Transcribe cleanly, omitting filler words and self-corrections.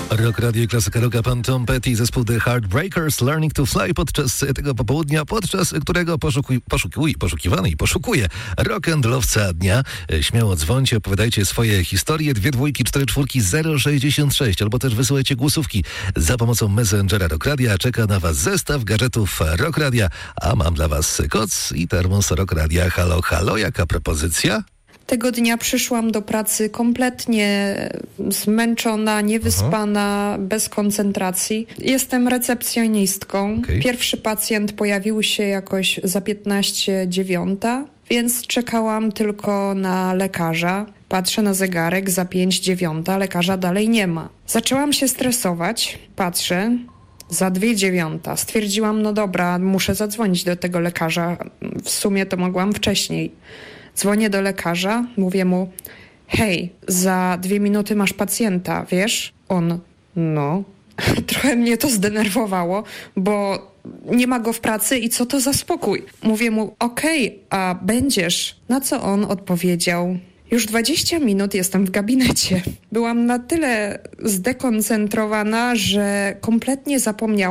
Rock Radio i Klasyka Rocka, pan Tom Petty, zespół The Heartbreakers, Learning to Fly podczas tego popołudnia, podczas którego poszukuje rock'n'rollowca dnia. Śmiało dzwońcie, opowiadajcie swoje historie, 2 2 4 4 066, albo też wysyłajcie głosówki za pomocą Messengera Rock Radia. Czeka na was zestaw gadżetów Rock Radia, a mam dla was koc i termos Rock Radia. Halo, halo, jaka propozycja? Tego dnia przyszłam do pracy kompletnie zmęczona, niewyspana, bez koncentracji. Jestem recepcjonistką. Okay. Pierwszy pacjent pojawił się jakoś za 15:09, więc czekałam tylko na lekarza. Patrzę na zegarek, za 5:09, lekarza dalej nie ma. Zaczęłam się stresować, patrzę, za 2:09. Stwierdziłam, no dobra, muszę zadzwonić do tego lekarza. W sumie to mogłam wcześniej. Dzwonię do lekarza, mówię mu, hej, za 2 minuty masz pacjenta, wiesz? On, no. Trochę mnie to zdenerwowało, bo nie ma go w pracy i co to za spokój? Mówię mu, okej, a będziesz? Na co on odpowiedział, już 20 minut jestem w gabinecie. Byłam na tyle zdekoncentrowana, że kompletnie zapomniałam